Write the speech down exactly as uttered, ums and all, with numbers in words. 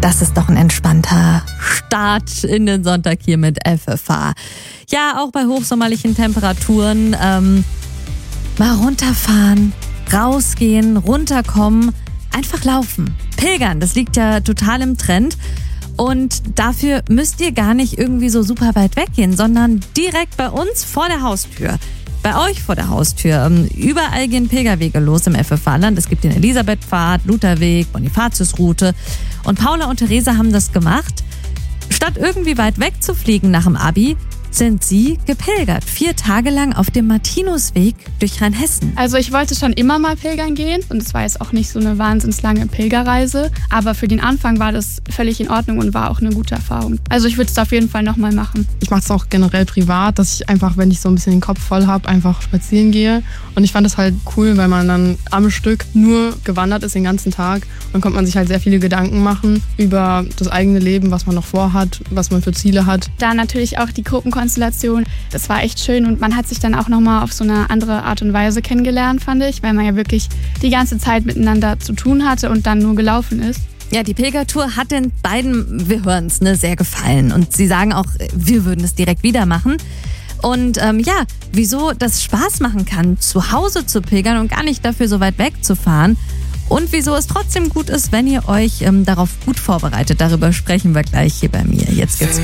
Das ist doch ein entspannter Start in den Sonntag hier mit F F H. Ja, auch bei hochsommerlichen Temperaturen ähm, mal runterfahren, rausgehen, runterkommen, einfach laufen, pilgern. Das liegt ja total im Trend. Und dafür müsst ihr gar nicht irgendwie so super weit weggehen, sondern direkt bei uns vor der Haustür. Bei euch vor der Haustür. Überall gehen Pilgerwege los im F F H-Land. Es gibt den Elisabethpfad, Lutherweg, Bonifatiusroute. Und Paula und Theresa haben das gemacht. Statt irgendwie weit weg zu fliegen nach dem Abi, sind sie gepilgert. Vier Tage lang auf dem Martinusweg durch Rheinhessen. Also ich wollte schon immer mal pilgern gehen und es war jetzt auch nicht so eine wahnsinnig lange Pilgerreise. Aber für den Anfang war das völlig in Ordnung und war auch eine gute Erfahrung. Also ich würde es auf jeden Fall nochmal machen. Ich mache es auch generell privat, dass ich einfach, wenn ich so ein bisschen den Kopf voll habe, einfach spazieren gehe. Und ich fand das halt cool, weil man dann am Stück nur gewandert ist den ganzen Tag. Dann konnte man sich halt sehr viele Gedanken machen über das eigene Leben, was man noch vorhat, was man für Ziele hat. Da natürlich auch die Gruppenkonstellation. Das war echt schön und man hat sich dann auch nochmal auf so eine andere Art und Weise kennengelernt, fand ich, weil man ja wirklich die ganze Zeit miteinander zu tun hatte und dann nur gelaufen ist. Ja, die Pilgertour hat den beiden, wir hören es, ne, sehr gefallen. Und sie sagen auch, wir würden es direkt wieder machen. Und ähm, ja, wieso das Spaß machen kann, zu Hause zu pilgern und gar nicht dafür so weit wegzufahren. Und wieso es trotzdem gut ist, wenn ihr euch ähm, darauf gut vorbereitet. Darüber sprechen wir gleich hier bei mir. Jetzt geht's